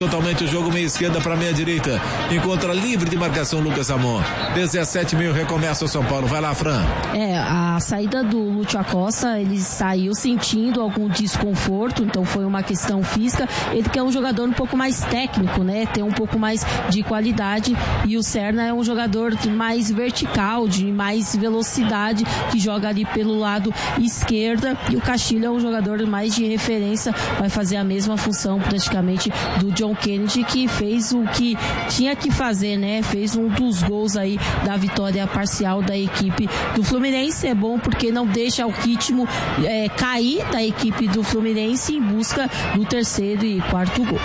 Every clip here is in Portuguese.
totalmente o jogo meia esquerda para meia direita. Encontra livre de marcação Lucas Amon. 17 recomeça o São Paulo. Vai lá, Fran. A saída do Lúcio Acosta, ele saiu sentindo algum desconforto, então foi uma questão física. Ele que é um jogador um pouco mais técnico, né? Tem um pouco mais de qualidade, e o Serna é um jogador mais vertical, de mais velocidade, que joga ali pelo lado esquerda, e o Castilho é um jogador mais de referência, vai fazer a mesma função praticamente do John Kennedy, que fez o que tinha que fazer, né? Fez um dos gols aí da vitória parcial da equipe do Fluminense. É bom porque não deixa o ritmo cair da equipe do Fluminense em busca do terceiro e quarto gol.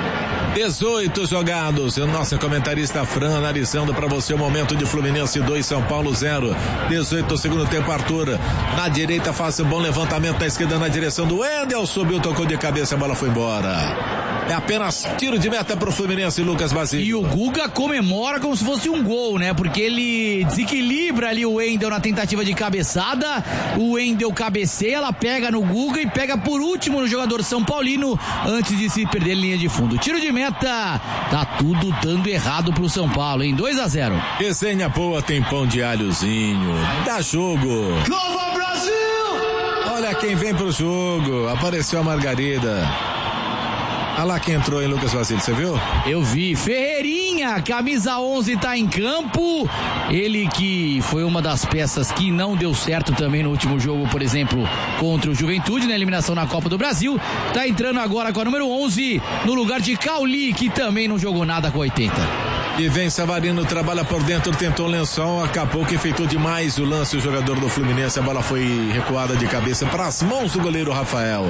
18 jogados. O nosso comentarista Fran analisando para você o momento de Fluminense 2, São Paulo 0. 18 do segundo tempo, Arthur na direita faz um bom levantamento na esquerda na direção do Wendel, subiu, tocou de cabeça, a bola foi embora. É apenas tiro de meta pro Fluminense, Lucas Basílio. E o Guga comemora como se fosse um gol, né? Porque ele desequilibra ali o Wendel na tentativa de cabeçada. O Wendel cabeceia, ela pega no Guga e pega por último no jogador São Paulino antes de se perder em linha de fundo. Tiro de meta, tá tudo dando errado pro São Paulo, hein? 2-0. Resenha boa, tem pão de alhozinho. Dá jogo. Nova Brasil! Olha quem vem pro jogo. Apareceu a Margarida. Olha lá quem entrou, hein, Lucas Basílio, você viu? Eu vi. Ferreirinha, camisa 11, tá em campo. Ele que foi uma das peças que não deu certo também no último jogo, por exemplo, contra o Juventude, na eliminação na Copa do Brasil. Tá entrando agora com a número 11, no lugar de Cauli, que também não jogou nada com 80. E vem Savarino, trabalha por dentro, tentou o lençol, acabou que enfeitou demais o lance, o jogador do Fluminense. A bola foi recuada de cabeça para as mãos do goleiro Rafael.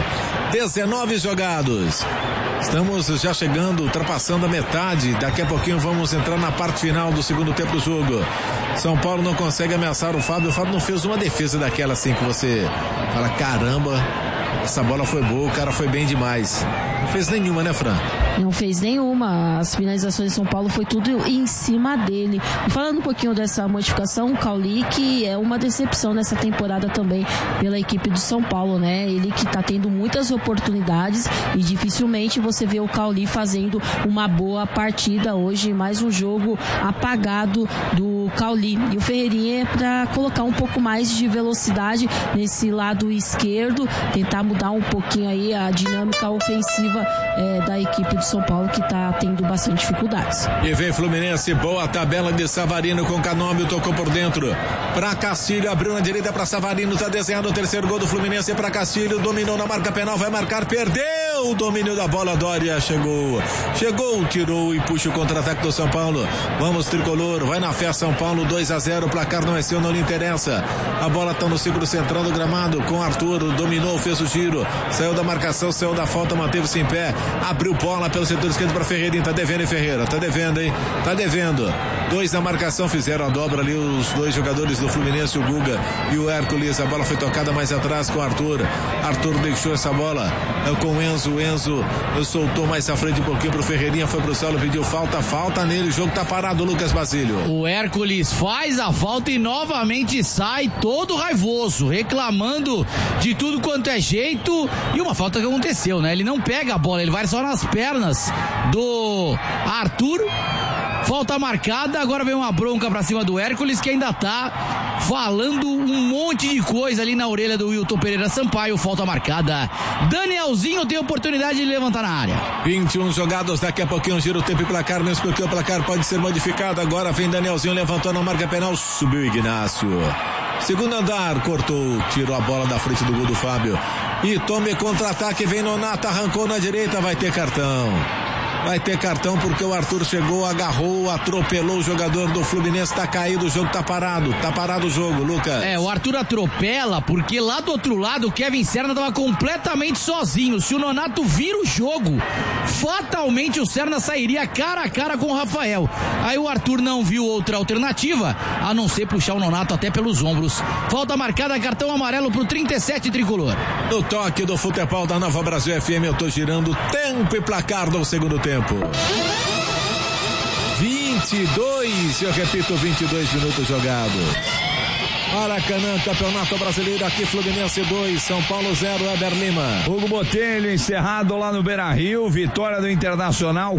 19 jogados. Estamos já chegando, ultrapassando a metade. Daqui a pouquinho vamos entrar na parte final do segundo tempo do jogo. São Paulo não consegue ameaçar o Fábio. O Fábio não fez uma defesa daquela assim que você fala, caramba, essa bola foi boa, o cara foi bem demais. Não fez nenhuma, né, Fran? Não fez nenhuma. As finalizações de São Paulo foi tudo em cima dele. E falando um pouquinho dessa modificação, o Cauli, que é uma decepção nessa temporada também pela equipe do São Paulo, né? Ele que tá tendo muitas oportunidades e dificilmente você vê o Cauli fazendo uma boa partida hoje. Mais um jogo apagado do Cauli. E o Ferreirinha é para colocar um pouco mais de velocidade nesse lado esquerdo, tentar mudar um pouquinho aí a dinâmica ofensiva da equipe do São Paulo, que está tendo bastante dificuldades. E vem Fluminense, boa tabela de Savarino com Canômio, tocou por dentro para Castilho, abriu na direita para Savarino, está desenhando o terceiro gol do Fluminense para Castilho, dominou na marca penal, vai marcar, perdeu o domínio da bola, Dória chegou, tirou e puxa o contra-ataque do São Paulo. Vamos tricolor, vai na fé São Paulo, 2-0, o placar não é seu, não lhe interessa. A bola está no círculo central do gramado com Arthur, dominou, fez o giro, saiu da marcação, saiu da falta, manteve-se em pé, abriu bola pelo setor esquerdo para Ferreirinha, tá devendo, hein, Ferreira? Tá devendo, hein? Tá devendo. 2 na marcação, fizeram a dobra ali os dois jogadores do Fluminense, o Guga e o Hércules. A bola foi tocada mais atrás com o Arthur. Arthur deixou essa bola com o Enzo. O Enzo soltou mais à frente um pouquinho pro Ferreirinha, foi pro solo, pediu falta nele. O jogo tá parado, Lucas Basílio. O Hércules faz a falta e novamente sai todo raivoso, reclamando de tudo quanto é jeito. E uma falta que aconteceu, né? Ele não pega a bola, ele vai só nas pernas do Arthur. Falta marcada, agora vem uma bronca pra cima do Hércules, que ainda tá falando um monte de coisa ali na orelha do Wilton Pereira Sampaio. Falta marcada. Danielzinho tem oportunidade de levantar na área. 21 jogados, daqui a pouquinho gira o tempo e placar, mesmo porque o placar pode ser modificado. Agora vem Danielzinho, levantou na marca penal, subiu Ignácio. Segundo andar, cortou, tirou a bola da frente do gol do Fábio. E tome contra-ataque, vem Nonato, arrancou na direita, vai ter cartão. Vai ter cartão porque o Arthur chegou, agarrou, atropelou o jogador do Fluminense, tá caído, o jogo tá parado o jogo, Lucas. O Arthur atropela porque lá do outro lado o Kevin Serna tava completamente sozinho. Se o Nonato vira o jogo, fatalmente o Serna sairia cara a cara com o Rafael. Aí o Arthur não viu outra alternativa a não ser puxar o Nonato até pelos ombros. Falta marcada, cartão amarelo pro 37 tricolor. No toque do futebol da Nova Brasil FM, eu tô girando tempo e placar do segundo tempo. 22, eu repito, 22 minutos jogados. Maracanã, Campeonato Brasileiro, aqui Fluminense 2, São Paulo 0, Éder Lima. Hugo Botelho encerrado lá no Beira-Rio, vitória do Internacional.